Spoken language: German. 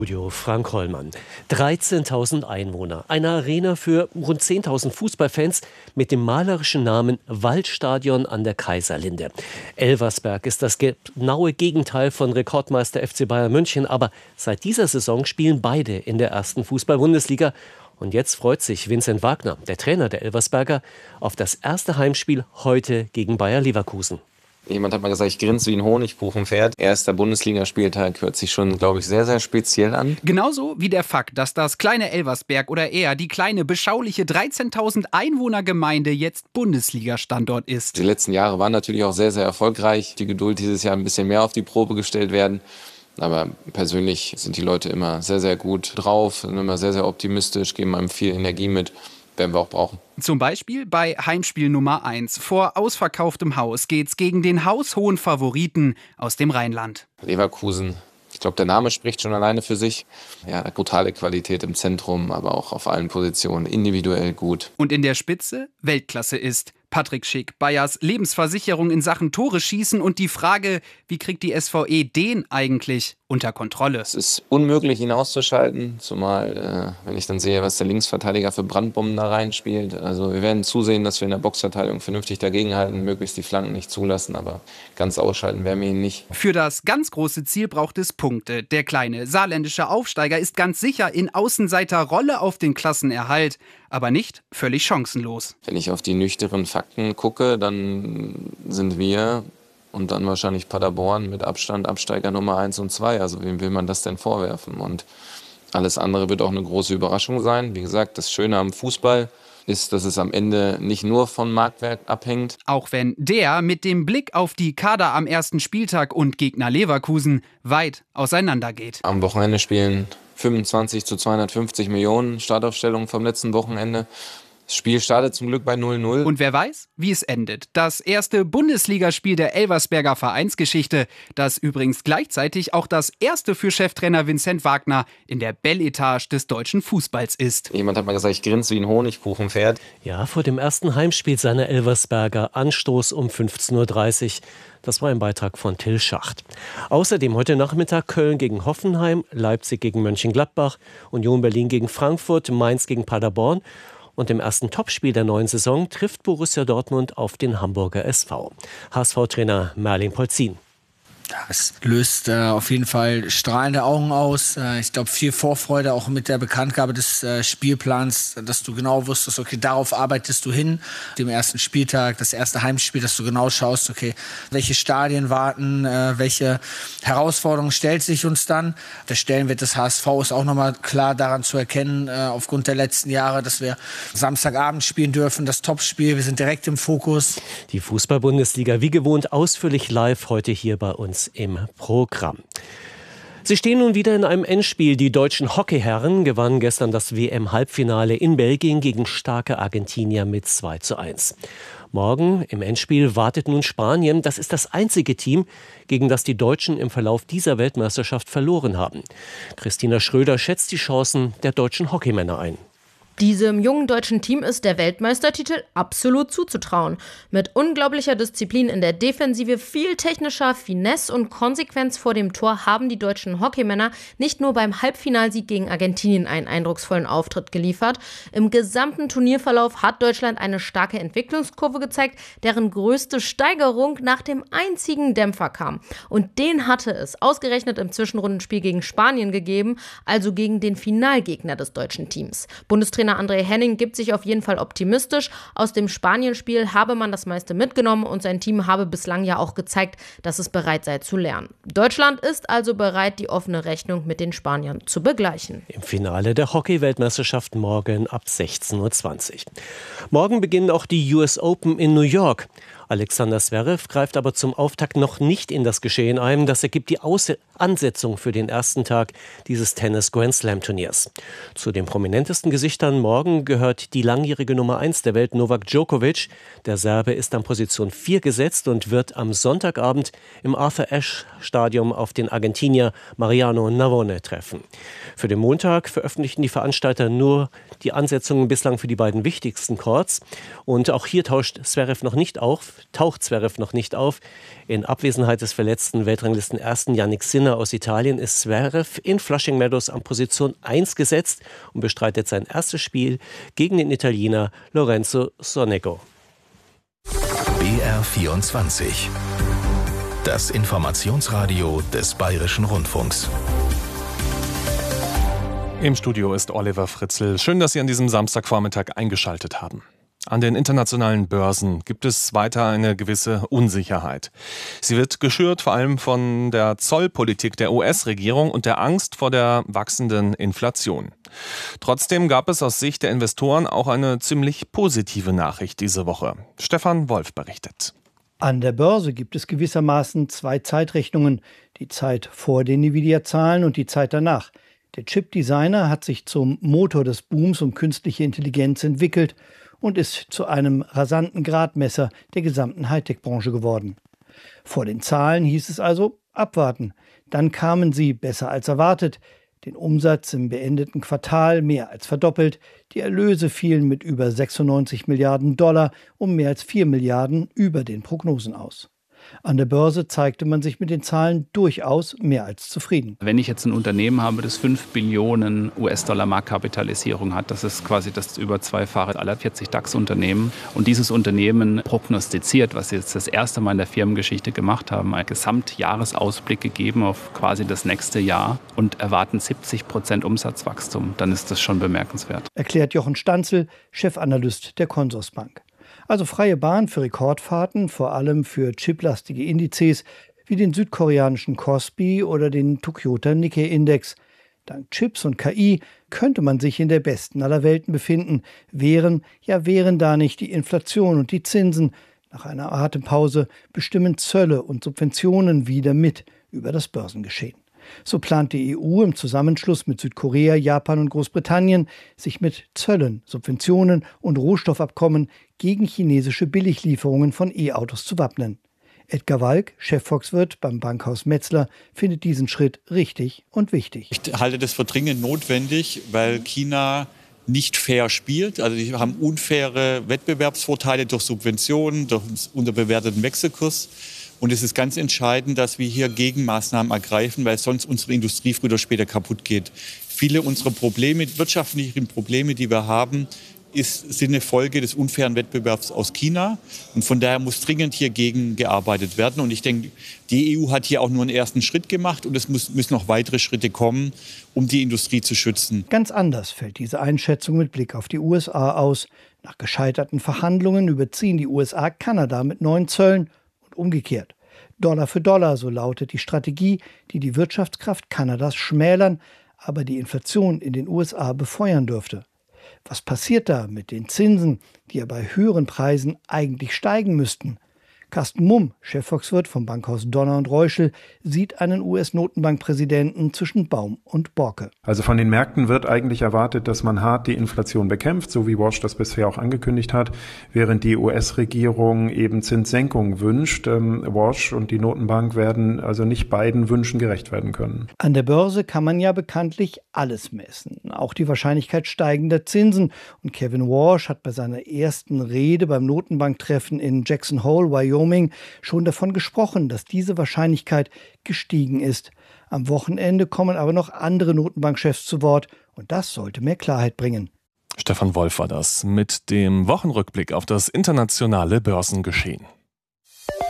Studio Frank Hollmann. 13.000 Einwohner, eine Arena für rund 10.000 Fußballfans mit dem malerischen Namen Waldstadion an der Kaiserlinde. Elversberg ist das genaue Gegenteil von Rekordmeister FC Bayern München, aber seit dieser Saison spielen beide in der ersten Fußball-Bundesliga. Und jetzt freut sich Vincent Wagner, der Trainer der Elversberger, auf das erste Heimspiel heute gegen Bayer Leverkusen. Jemand hat mal gesagt, ich grinse wie ein Honigkuchenpferd. Erster Bundesligaspieltag hört sich schon, glaube ich, sehr, sehr speziell an. Genauso wie der Fakt, dass das kleine Elversberg oder eher die kleine, beschauliche 13.000 Einwohnergemeinde jetzt Bundesliga-Standort ist. Die letzten Jahre waren natürlich auch sehr, sehr erfolgreich. Die Geduld dieses Jahr ein bisschen mehr auf die Probe gestellt werden. Aber persönlich sind die Leute immer sehr, sehr gut drauf, sind immer sehr, sehr optimistisch, geben einem viel Energie mit. Werden wir auch brauchen. Zum Beispiel bei Heimspiel Nummer 1. Vor ausverkauftem Haus geht's gegen den haushohen Favoriten aus dem Rheinland. Leverkusen, ich glaube, der Name spricht schon alleine für sich. Ja, brutale Qualität im Zentrum, aber auch auf allen Positionen, individuell gut. Und in der Spitze Weltklasse ist Patrick Schick, Bayers Lebensversicherung in Sachen Tore schießen und die Frage, wie kriegt die SVE den eigentlich unter Kontrolle? Es ist unmöglich, ihn auszuschalten, zumal, wenn ich dann sehe, was der Linksverteidiger für Brandbomben da reinspielt. Also wir werden zusehen, dass wir in der Boxverteidigung vernünftig dagegenhalten, möglichst die Flanken nicht zulassen, aber ganz ausschalten werden wir ihn nicht. Für das ganz große Ziel braucht es Punkte. Der kleine saarländische Aufsteiger ist ganz sicher in Außenseiterrolle auf den Klassenerhalt, aber nicht völlig chancenlos. Wenn ich auf die nüchternen Fakten gucke, dann sind wir und dann wahrscheinlich Paderborn mit Abstand Absteiger Nummer 1 und 2. Also wem will man das denn vorwerfen? Und alles andere wird auch eine große Überraschung sein. Wie gesagt, das Schöne am Fußball ist, dass es am Ende nicht nur von Marktwert abhängt. Auch wenn der mit dem Blick auf die Kader am ersten Spieltag und Gegner Leverkusen weit auseinandergeht. Am Wochenende spielen 25 zu 250 Millionen Startaufstellungen vom letzten Wochenende. Das Spiel startet zum Glück bei 0-0. Und wer weiß, wie es endet. Das erste Bundesligaspiel der Elversberger Vereinsgeschichte, das übrigens gleichzeitig auch das erste für Cheftrainer Vincent Wagner in der Bel-Etage des deutschen Fußballs ist. Jemand hat mal gesagt, ich grinse wie ein Honigkuchenpferd. Ja, vor dem ersten Heimspiel seiner Elversberger, Anstoß um 15.30 Uhr. Das war ein Beitrag von Till Schacht. Außerdem heute Nachmittag Köln gegen Hoffenheim, Leipzig gegen Mönchengladbach, Union Berlin gegen Frankfurt, Mainz gegen Paderborn. Und im ersten Topspiel der neuen Saison trifft Borussia Dortmund auf den Hamburger SV. HSV-Trainer Merlin Polzin. Ja, es löst auf jeden Fall strahlende Augen aus. Ich glaube, viel Vorfreude auch mit der Bekanntgabe des Spielplans, dass du genau wusstest, okay, darauf arbeitest du hin. Dem ersten Spieltag, das erste Heimspiel, dass du genau schaust, okay, welche Stadien warten, welche Herausforderungen stellt sich uns dann. Der Stellenwert des HSV ist auch nochmal klar daran zu erkennen, aufgrund der letzten Jahre, dass wir Samstagabend spielen dürfen, das Topspiel, wir sind direkt im Fokus. Die Fußball-Bundesliga wie gewohnt ausführlich live heute hier bei uns im Programm. Sie stehen nun wieder in einem Endspiel. Die deutschen Hockeyherren gewannen gestern das WM-Halbfinale in Belgien gegen starke Argentinier mit 2:1. Morgen im Endspiel wartet nun Spanien. Das ist das einzige Team, gegen das die Deutschen im Verlauf dieser Weltmeisterschaft verloren haben. Christina Schröder schätzt die Chancen der deutschen Hockeymänner ein. Diesem jungen deutschen Team ist der Weltmeistertitel absolut zuzutrauen. Mit unglaublicher Disziplin in der Defensive, viel technischer Finesse und Konsequenz vor dem Tor haben die deutschen Hockeymänner nicht nur beim Halbfinalsieg gegen Argentinien einen eindrucksvollen Auftritt geliefert. Im gesamten Turnierverlauf hat Deutschland eine starke Entwicklungskurve gezeigt, deren größte Steigerung nach dem einzigen Dämpfer kam. Und den hatte es ausgerechnet im Zwischenrundenspiel gegen Spanien gegeben, also gegen den Finalgegner des deutschen Teams. Bundestrainer André Henning gibt sich auf jeden Fall optimistisch. Aus dem Spanien-Spiel habe man das meiste mitgenommen und sein Team habe bislang ja auch gezeigt, dass es bereit sei zu lernen. Deutschland ist also bereit, die offene Rechnung mit den Spaniern zu begleichen. Im Finale der Hockey-Weltmeisterschaft morgen ab 16:20 Uhr. Morgen beginnen auch die US Open in New York. Alexander Zverev greift aber zum Auftakt noch nicht in das Geschehen ein. Das ergibt die Ansetzung für den ersten Tag dieses Tennis-Grand-Slam-Turniers. Zu den prominentesten Gesichtern morgen gehört die langjährige Nummer 1 der Welt, Novak Djokovic. Der Serbe ist an Position 4 gesetzt und wird am Sonntagabend im Arthur-Ashe-Stadion auf den Argentinier Mariano Navone treffen. Für den Montag veröffentlichten die Veranstalter nur die Ansetzungen bislang für die beiden wichtigsten Courts. Und auch hier tauscht Zverev noch nicht auf. taucht Zverev noch nicht auf. In Abwesenheit des verletzten Weltranglisten-Ersten Jannik Sinner aus Italien ist Zverev in Flushing Meadows an Position 1 gesetzt und bestreitet sein erstes Spiel gegen den Italiener Lorenzo Sonego. BR24. Das Informationsradio des Bayerischen Rundfunks. Im Studio ist Oliver Fritzl. Schön, dass Sie an diesem Samstagvormittag eingeschaltet haben. An den internationalen Börsen gibt es weiter eine gewisse Unsicherheit. Sie wird geschürt vor allem von der Zollpolitik der US-Regierung und der Angst vor der wachsenden Inflation. Trotzdem gab es aus Sicht der Investoren auch eine ziemlich positive Nachricht diese Woche. Stefan Wolf berichtet. An der Börse gibt es gewissermaßen zwei Zeitrechnungen. Die Zeit vor den Nvidia-Zahlen und die Zeit danach. Der Chip-Designer hat sich zum Motor des Booms um künstliche Intelligenz entwickelt und ist zu einem rasanten Gradmesser der gesamten Hightech-Branche geworden. Vor den Zahlen hieß es also abwarten. Dann kamen sie besser als erwartet. Den Umsatz im beendeten Quartal mehr als verdoppelt. Die Erlöse fielen mit über 96 Milliarden Dollar um mehr als 4 Milliarden über den Prognosen aus. An der Börse zeigte man sich mit den Zahlen durchaus mehr als zufrieden. Wenn ich jetzt ein Unternehmen habe, das 5 Billionen US-Dollar Marktkapitalisierung hat, das ist quasi das über zweifache aller 40 DAX-Unternehmen. Und dieses Unternehmen prognostiziert, was sie jetzt das erste Mal in der Firmengeschichte gemacht haben, einen Gesamtjahresausblick gegeben auf quasi das nächste Jahr und erwarten 70% Umsatzwachstum, dann ist das schon bemerkenswert. Erklärt Jochen Stanzel, Chefanalyst der Consorsbank. Also freie Bahn für Rekordfahrten, vor allem für chiplastige Indizes wie den südkoreanischen Kospi oder den Tokyota Nikkei-Index. Dank Chips und KI könnte man sich in der besten aller Welten befinden, wären da nicht die Inflation und die Zinsen. Nach einer Atempause bestimmen Zölle und Subventionen wieder mit über das Börsengeschehen. So plant die EU im Zusammenschluss mit Südkorea, Japan und Großbritannien, sich mit Zöllen, Subventionen und Rohstoffabkommen gegen chinesische Billiglieferungen von E-Autos zu wappnen. Edgar Walk, Chefvolkswirt beim Bankhaus Metzler, findet diesen Schritt richtig und wichtig. Ich halte das für dringend notwendig, weil China nicht fair spielt. Also die haben unfaire Wettbewerbsvorteile durch Subventionen, durch unterbewerteten Wechselkurs. Und es ist ganz entscheidend, dass wir hier Gegenmaßnahmen ergreifen, weil sonst unsere Industrie früher oder später kaputt geht. Viele unserer Probleme, wirtschaftlichen Probleme, die wir haben, sind eine Folge des unfairen Wettbewerbs aus China. Und von daher muss dringend hier gegen gearbeitet werden. Und ich denke, die EU hat hier auch nur einen ersten Schritt gemacht und es müssen noch weitere Schritte kommen, um die Industrie zu schützen. Ganz anders fällt diese Einschätzung mit Blick auf die USA aus. Nach gescheiterten Verhandlungen überziehen die USA Kanada mit neuen Zöllen. Umgekehrt. Dollar für Dollar, so lautet die Strategie, die die Wirtschaftskraft Kanadas schmälern, aber die Inflation in den USA befeuern dürfte. Was passiert da mit den Zinsen, die ja bei höheren Preisen eigentlich steigen müssten? Carsten Mumm, Chefvolkswirt vom Bankhaus Donner und Reuschel, sieht einen US-Notenbankpräsidenten zwischen Baum und Borke. Also von den Märkten wird eigentlich erwartet, dass man hart die Inflation bekämpft, so wie Walsh das bisher auch angekündigt hat, während die US-Regierung eben Zinssenkungen wünscht. Walsh und die Notenbank werden also nicht beiden Wünschen gerecht werden können. An der Börse kann man ja bekanntlich alles messen, auch die Wahrscheinlichkeit steigender Zinsen. Und Kevin Walsh hat bei seiner ersten Rede beim Notenbanktreffen in Jackson Hole, Wyoming, schon davon gesprochen, dass diese Wahrscheinlichkeit gestiegen ist. Am Wochenende kommen aber noch andere Notenbankchefs zu Wort und das sollte mehr Klarheit bringen. Stefan Wolf war das mit dem Wochenrückblick auf das internationale Börsengeschehen.